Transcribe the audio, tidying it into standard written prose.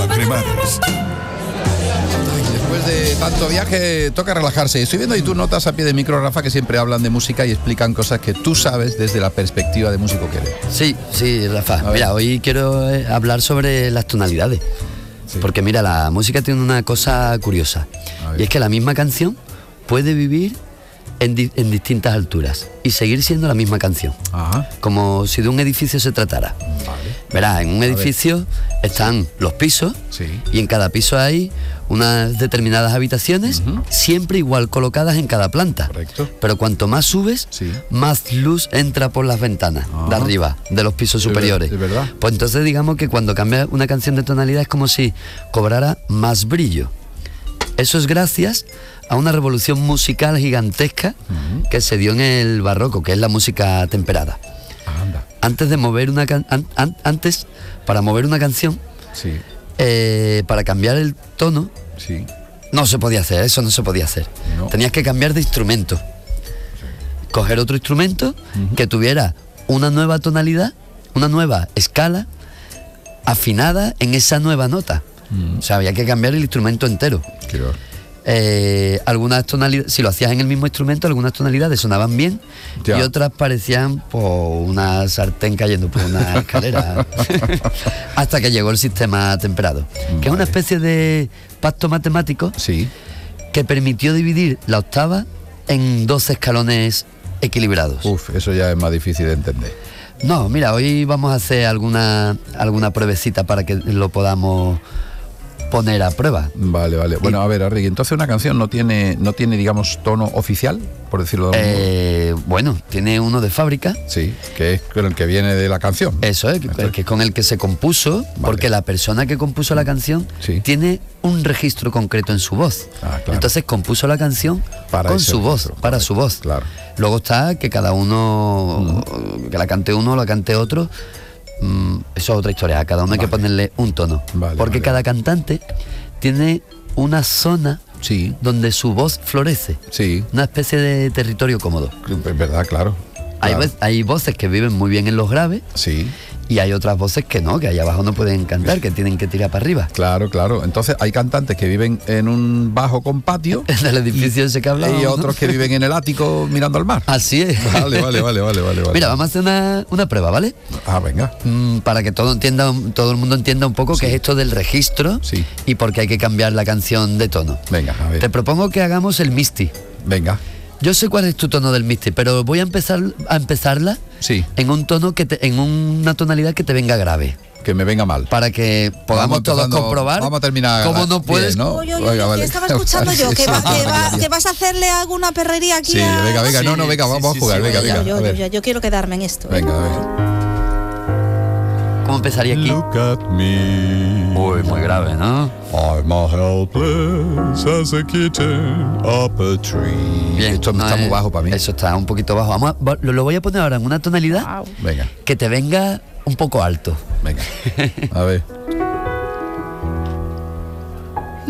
Cremades. Después de tanto viaje toca relajarse. Estoy viendo ahí tus notas a pie de micro, Rafa, que siempre hablan de música y explican cosas que tú sabes desde la perspectiva de músico que eres. Sí, Rafa. Mira, hoy quiero hablar sobre las tonalidades. Sí. Porque mira, la música tiene una cosa curiosa. Y es que la misma canción puede vivir en distintas alturas y seguir siendo la misma canción. Ajá. Como si de un edificio se tratara. Vale. Verás, en un edificio están los pisos, y en cada piso hay unas determinadas habitaciones, siempre igual colocadas en cada planta. Correcto. Pero cuanto más subes, más luz entra por las ventanas de arriba, de los pisos superiores. ¿De verdad? Pues entonces digamos que cuando cambia una canción de tonalidad es como si cobrara más brillo. Eso es gracias a una revolución musical gigantesca que se dio en el barroco, que es la música temperada. Antes de mover para mover una canción, para cambiar el tono, no se podía hacer, eso no se podía hacer. No. Tenías que cambiar de instrumento. Coger otro instrumento que tuviera una nueva tonalidad, una nueva escala, afinada en esa nueva nota. O sea, había que cambiar el instrumento entero. Claro. Algunas tonalidades, si lo hacías en el mismo instrumento, algunas tonalidades sonaban bien y otras parecían una sartén cayendo por una escalera. Hasta que llegó el sistema temperado, que es una especie de pacto matemático que permitió dividir la octava en 12 escalones equilibrados. Eso ya es más difícil de entender. No, mira, hoy vamos a hacer alguna pruebecita para que lo podamos poner a prueba. Vale. Bueno, a ver, Arregui, entonces una canción no tiene, digamos, tono oficial, por decirlo de algún modo. Bueno, tiene uno de fábrica. Sí, que es con el que viene de la canción. Eso es, que es con el que se compuso, porque la persona que compuso la canción tiene un registro concreto en su voz. Claro. Entonces compuso la canción con su voz, para su voz. Claro. Luego está que cada uno, que la cante uno o la cante otro. Eso es otra historia, a cada uno hay que ponerle un tono, porque cada cantante tiene una zona donde su voz florece, una especie de territorio cómodo. Es verdad, claro. Hay voces que viven muy bien en los graves, y hay otras voces que no, que allá abajo no pueden cantar, que tienen que tirar para arriba. Claro. Entonces hay cantantes que viven en un bajo con patio, en el edificio ese que hablamos, y otros que viven en el ático mirando al mar. Así es. Vale. Mira, vamos a hacer una prueba, ¿vale? Venga. Para que todo el mundo entienda un poco qué es esto del registro y por qué hay que cambiar la canción de tono. Venga, a ver. Te propongo que hagamos el Misty. Venga. Yo sé cuál es tu tono del Misty, pero voy a empezarla en un tono en una tonalidad que te venga grave. Que me venga mal. Para que podamos todos comprobar vamos a terminar cómo no puedes. Bien, ¿no? Oye, estaba escuchando yo que vas a hacerle alguna perrería aquí. Venga, vamos a jugar. Venga. Yo quiero quedarme en esto. Venga, a ver. ¿Cómo empezaría aquí? Look at me. Uy, muy grave, ¿no? I'm as helpless as a kitten up a tree. Bien, esto está muy bajo para mí. Eso está un poquito bajo. Lo voy a poner ahora en una tonalidad Venga. que te venga un poco alto. Venga. A ver.